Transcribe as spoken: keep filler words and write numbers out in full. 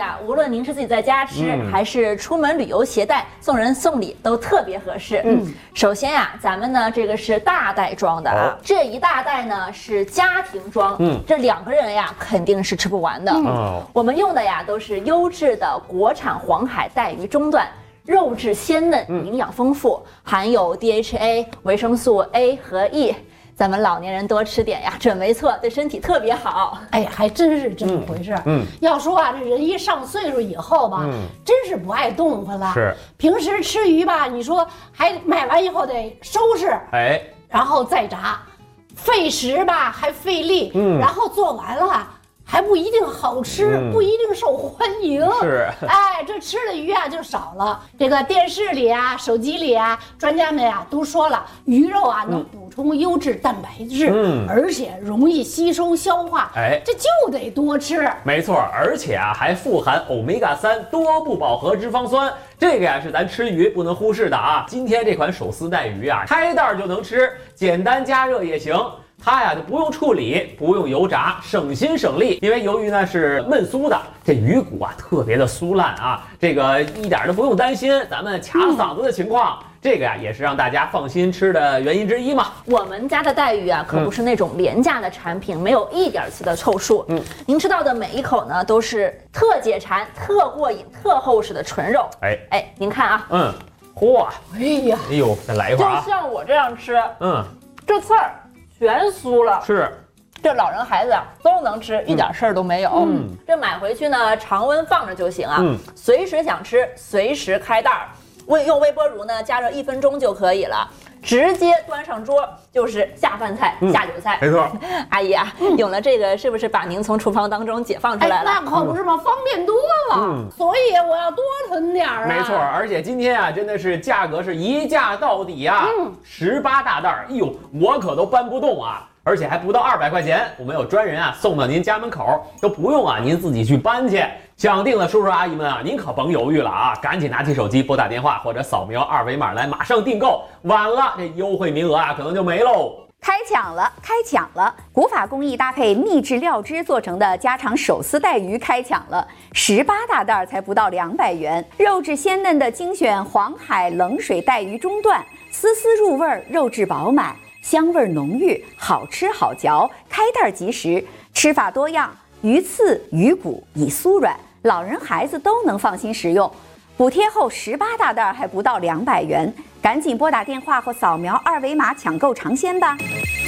啊，无论您是自己在家吃，嗯、还是出门旅游携带，送人送礼都特别合适。嗯，首先呀、啊，咱们呢这个是大袋装的啊，哦、这一大袋呢是家庭装，嗯，这两个人呀肯定是吃不完的。嗯，我们用的呀都是优质的国产黄海带鱼中段。肉质鲜嫩，营养丰富，嗯、含有 D H A、维生素 A 和 E， 咱们老年人多吃点呀，准没错，对身体特别好。 哎，还真是这么回事。嗯，嗯要说啊，这人一上岁数以后吧，嗯、真是不爱动活了。是，平时吃鱼吧，你说还买完以后得收拾，哎，然后再炸，费时吧，还费力。嗯，然后做完了。还不一定好吃，嗯、不一定受欢迎。是，哎，这吃的鱼啊就少了。这个电视里啊、手机里啊，专家们啊都说了，鱼肉啊能补充优质蛋白质，嗯，而且容易吸收消化。哎，这就得多吃。 没错，而且啊还富含欧米伽三多不饱和脂肪酸，这个呀是咱吃鱼不能忽视的啊。今天这款手撕带鱼啊，开袋就能吃，简单加热也行。它呀就不用处理，不用油炸，省心省力。因为鱿鱼呢是焖酥的，这鱼骨啊特别的酥烂啊，这个一点都不用担心咱们卡嗓子的情况。嗯、这个呀也是让大家放心吃的原因之一嘛。 我们家的带鱼啊可不是那种廉价的产品，嗯、没有一点次的凑数。嗯，您吃到的每一口呢都是特解馋、特过瘾、特厚实的纯肉。哎哎，您看啊， 嗯，嚯， 哎呀， 哎呦，再来一块啊！ 就像我这样吃，嗯，这刺儿。全酥了， 是， 这老人孩子啊都能吃，一点事儿都没有。嗯，这买回去呢，常温放着就行啊，嗯，随时想吃，随时开袋儿，微用微波炉呢加热一分钟就可以了，直接端上桌就是下饭菜、嗯、下酒菜。 没错， 阿姨啊，嗯、有了这个是不是把您从厨房当中解放出来了？ 哎、那可不是嘛，方便多了。嗯，所以我要多囤点儿啊。 没错，而且今天啊，真的是价格是一价到底啊，嗯，十八大袋儿，哎呦，我可都搬不动啊。而且还不到二百块钱，我们有专人啊送到您家门口，都不用啊您自己去搬去。想定了，叔叔阿姨们啊，您可甭犹豫了啊，赶紧拿起手机拨打电话或者扫描二维码来马上订购，晚了这优惠名额啊可能就没喽。 开抢了，开抢了！古法工艺搭配秘制料汁做成的家常手撕带鱼开抢了，十八大袋才不到两百元，肉质鲜嫩的精选黄海冷水带鱼中段，丝丝入味，肉质饱满。香味浓郁，好吃好嚼，开袋即食，吃法多样，鱼刺、鱼骨已酥软，老人孩子都能放心食用。补贴后十八大袋还不到两百元，赶紧拨打电话或扫描二维码抢购尝鲜吧。